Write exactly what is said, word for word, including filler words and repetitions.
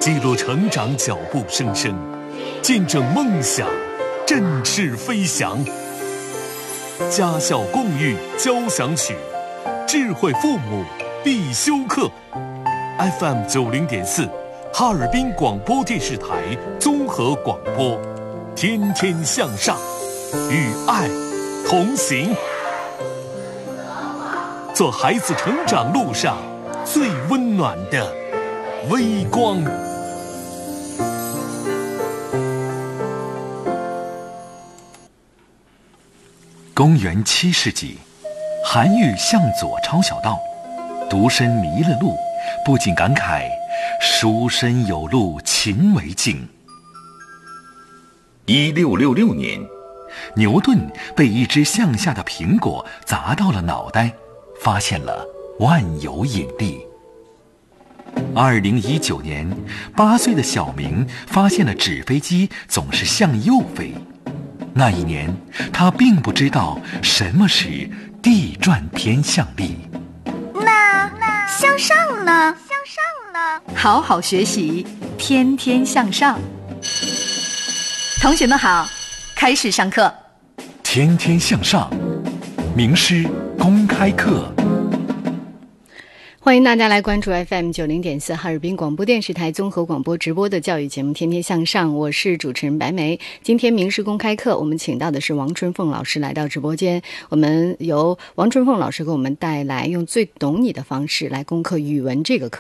记录成长脚步声声，见证梦想振翅飞翔。家校共育交响曲，智慧父母必修课。F M 九零点四，哈尔滨广播电视台综合广播，天天向上，与爱同行，做孩子成长路上最温暖的微光。 公元七世纪，韩愈向左抄小道，独身迷了路，不禁感慨：书生有路勤为径。 一六六六年， 牛顿被一只向下的苹果砸到了脑袋，发现了万有引力。二零一九年，八岁的小明发现了纸飞机总是向右飞。那一年，他并不知道什么是地转天向力。 那向上呢？向上呢？ 好好学习，天天向上。同学们好，开始上课。 天天向上，名师公开课。 欢迎大家来关注 F M 九零点四哈尔滨广播电视台综合广播直播的教育节目《天天向上》，我是主持人白梅。今天名师公开课，我们请到的是王春凤老师来到直播间，我们由王春凤老师给我们带来用最懂你的方式来攻克语文这个课。